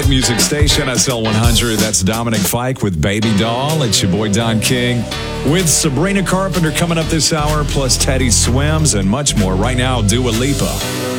music station, SL100. That's Dominic Fike with Baby Doll. It's your boy Don King with Sabrina Carpenter coming up this hour, plus Teddy Swims and much more. Right now, Dua Lipa.